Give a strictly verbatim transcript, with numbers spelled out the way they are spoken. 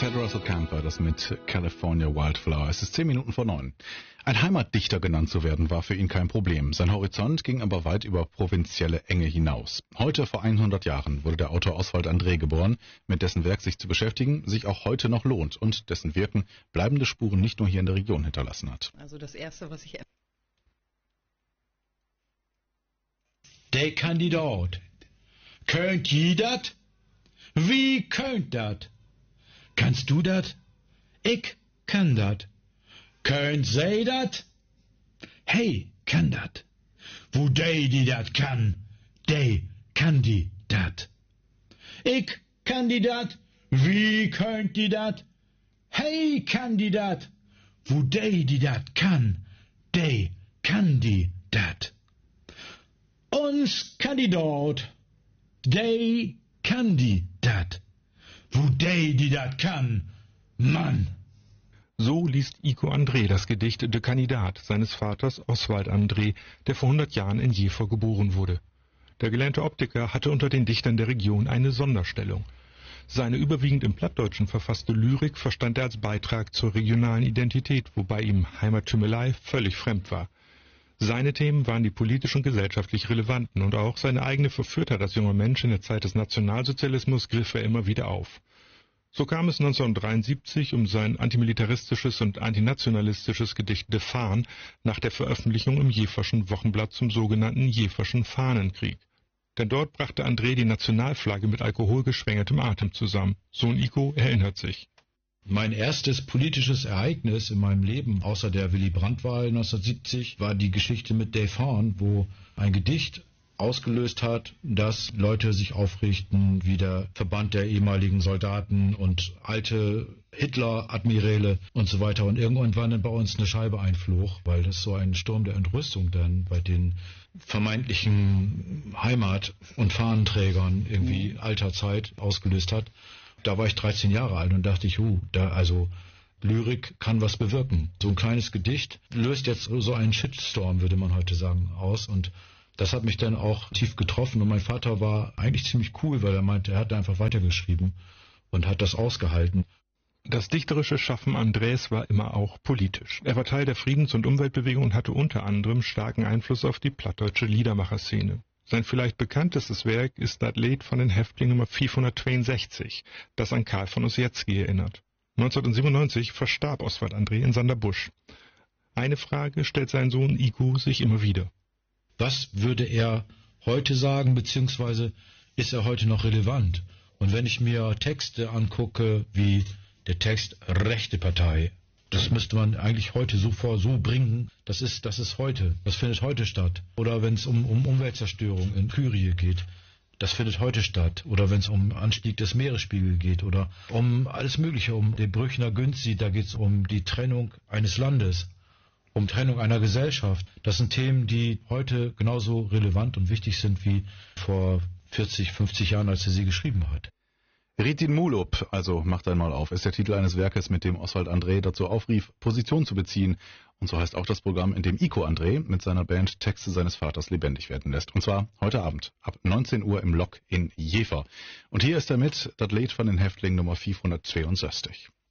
Ted Russell Camper, das mit California Wildflower. Es ist zehn Minuten vor neun. Ein Heimatdichter genannt zu werden, war für ihn kein Problem. Sein Horizont ging aber weit über provinzielle Enge hinaus. Heute, vor hundert Jahren, wurde der Autor Oswald André geboren, mit dessen Werk sich zu beschäftigen, sich auch heute noch lohnt und dessen Wirken bleibende Spuren nicht nur hier in der Region hinterlassen hat. Also das Erste, was ich... Der Kandidat. Könnt ihr dat? Wie könnt dat? Kannst du dat? Ich kann dat. Könnt sei dat? Hey, kann dat. Wo dey die dat kann, dey kann die dat. Ich kann die dat. Wie könnt die dat? Hey, kann die dat. Wo dey die dat kann, dey kann die dat. Uns Kandidat, dey kann die dat. Wo dey die dat kann, Mann. So liest Iko André das Gedicht De Kandidat seines Vaters Oswald André, der vor hundert Jahren in Jever geboren wurde. Der gelernte Optiker hatte unter den Dichtern der Region eine Sonderstellung. Seine überwiegend im Plattdeutschen verfasste Lyrik verstand er als Beitrag zur regionalen Identität, wobei ihm Heimattümelei völlig fremd war. Seine Themen waren die politisch und gesellschaftlich relevanten und auch seine eigene Verführtheit als junger Mensch in der Zeit des Nationalsozialismus griff er immer wieder auf. So kam es neunzehnhundertdreiundsiebzig um sein antimilitaristisches und antinationalistisches Gedicht De Fahn nach der Veröffentlichung im Jeverschen Wochenblatt zum sogenannten Jeverschen Fahnenkrieg. Denn dort brachte André die Nationalflagge mit alkoholgeschwängertem Atem zusammen. Sohn Iko erinnert sich. Mein erstes politisches Ereignis in meinem Leben, außer der Willy-Brandt-Wahl neunzehnhundertsiebzig, war die Geschichte mit De Fahn, wo ein Gedicht ausgelöst hat, dass Leute sich aufrichten, wie der Verband der ehemaligen Soldaten und alte Hitler-Admiräle und so weiter. Und irgendwann dann bei uns eine Scheibe einflog, weil das so ein Sturm der Entrüstung dann bei den vermeintlichen Heimat- und Fahnenträgern irgendwie alter Zeit ausgelöst hat. Da war ich dreizehn Jahre alt und dachte ich, huh, da also Lyrik kann was bewirken. So ein kleines Gedicht löst jetzt so einen Shitstorm, würde man heute sagen, aus. Und das hat mich dann auch tief getroffen. Und mein Vater war eigentlich ziemlich cool, weil er meinte, er hat einfach weitergeschrieben und hat das ausgehalten. Das dichterische Schaffen Andrés war immer auch politisch. Er war Teil der Friedens- und Umweltbewegung und hatte unter anderem starken Einfluss auf die plattdeutsche Liedermacherszene. Sein vielleicht bekanntestes Werk ist das Lied von den Häftlingen Nummer fünfhundertzweiundsechzig, das an Karl von Ossietzky erinnert. neunzehnhundertsiebenundneunzig verstarb Oswald André in Sanderbusch. Eine Frage stellt sein Sohn Iko sich immer wieder. Was würde er heute sagen, beziehungsweise ist er heute noch relevant? Und wenn ich mir Texte angucke, wie der Text Rechte Partei, das müsste man eigentlich heute so vor so bringen. Das ist, das ist heute. Das findet heute statt. Oder wenn es um, um Umweltzerstörung in Kyrie geht, das findet heute statt. Oder wenn es um Anstieg des Meeresspiegels geht oder um alles Mögliche, um den Brüchner Günzi, da geht es um die Trennung eines Landes, um Trennung einer Gesellschaft. Das sind Themen, die heute genauso relevant und wichtig sind wie vor vierzig, fünfzig Jahren, als er sie geschrieben hat. Ritin Mulop, also macht einmal auf, ist der Titel eines Werkes, mit dem Oswald André dazu aufrief, Position zu beziehen. Und so heißt auch das Programm, in dem Iko André mit seiner Band Texte seines Vaters lebendig werden lässt. Und zwar heute Abend ab neunzehn Uhr im Lok in Jever. Und hier ist er mit, das Lied von den Häftlingen Nummer fünfhundertzweiundsechzig.